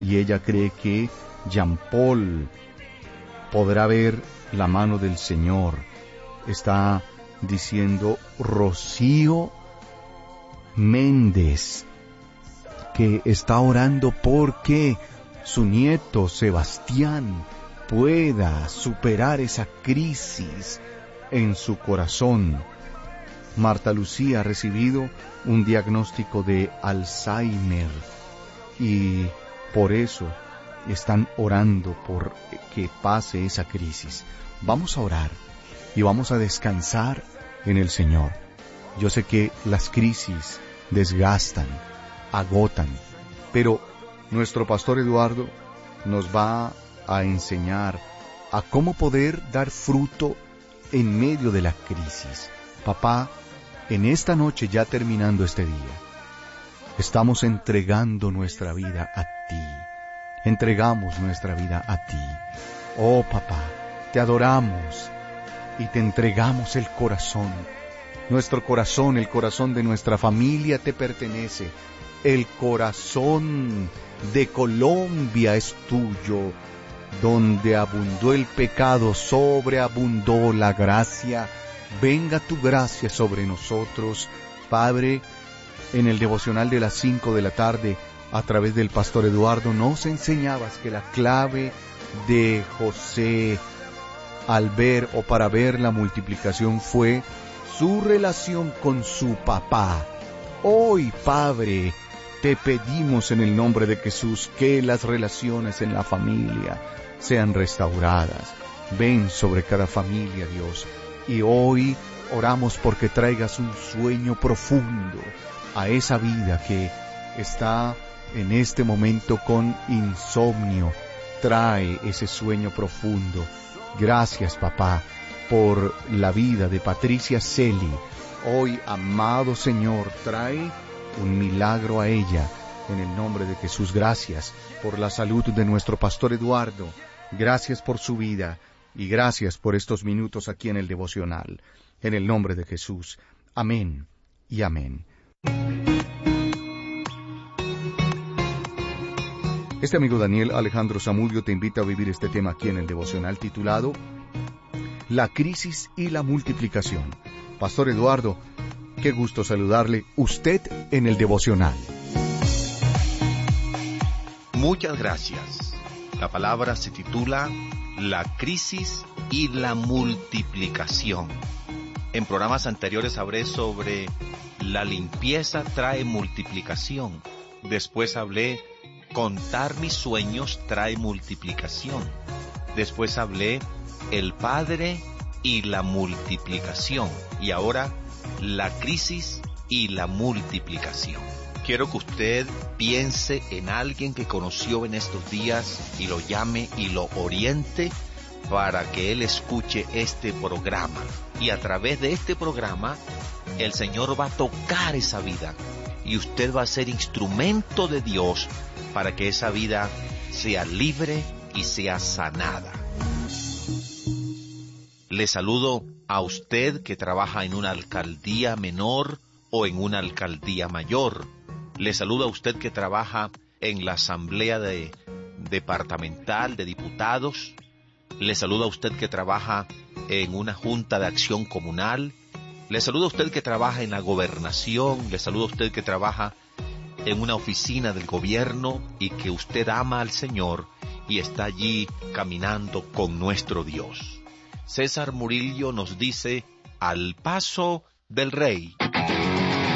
y ella cree que Jean Paul podrá ver la mano del Señor. Está diciendo Rocío Méndez, que está orando porque su nieto Sebastián pueda superar esa crisis en su corazón. Marta Lucía ha recibido un diagnóstico de Alzheimer y por eso están orando por que pase esa crisis. Vamos a orar y vamos a descansar en el Señor. Yo sé que las crisis desgastan, agotan, pero nuestro pastor Eduardo nos va a enseñar a cómo poder dar fruto en medio de la crisis. Papá, en esta noche, ya terminando este día, estamos entregando nuestra vida a ti. Entregamos nuestra vida a ti. Oh papá, te adoramos y te entregamos el corazón. Nuestro corazón, el corazón de nuestra familia te pertenece. El corazón de Colombia es tuyo. Donde abundó el pecado, sobreabundó la gracia. Venga tu gracia sobre nosotros. Padre, en el devocional de las 5 de la tarde, a través del pastor Eduardo, nos enseñabas que la clave de José al ver o para ver la multiplicación fue su relación con su papá. Hoy, Padre, te pedimos en el nombre de Jesús que las relaciones en la familia sean restauradas. Ven sobre cada familia, Dios. Y hoy oramos porque traigas un sueño profundo a esa vida que está en este momento con insomnio. Trae ese sueño profundo. Gracias, papá, por la vida de Patricia Celi. Hoy, amado Señor, trae un milagro a ella. En el nombre de Jesús, gracias por la salud de nuestro pastor Eduardo. Gracias por su vida y gracias por estos minutos aquí en el devocional. En el nombre de Jesús. Amén y amén. Este amigo Daniel Alejandro Zamudio te invita a vivir este tema aquí en el devocional titulado La crisis y la multiplicación. Pastor Eduardo, qué gusto saludarle. Usted en el devocional. Muchas gracias. La palabra se titula La crisis y la multiplicación. En programas anteriores hablé sobre la limpieza trae multiplicación. Después hablé contar mis sueños trae multiplicación. Después hablé el Padre y la multiplicación. Y ahora la crisis y la multiplicación. Quiero que usted piense en alguien que conoció en estos días y lo llame y lo oriente para que él escuche este programa. Y a través de este programa, el Señor va a tocar esa vida y usted va a ser instrumento de Dios para que esa vida sea libre y sea sanada. Le saludo a usted que trabaja en una alcaldía menor o en una alcaldía mayor. Le saludo a usted que trabaja en la asamblea departamental de diputados. Le saludo a usted que trabaja en una junta de acción comunal. Le saludo a usted que trabaja en la gobernación. Le saludo a usted que trabaja en una oficina del gobierno y que usted ama al Señor y está allí caminando con nuestro Dios. César Murillo nos dice, al paso del Rey.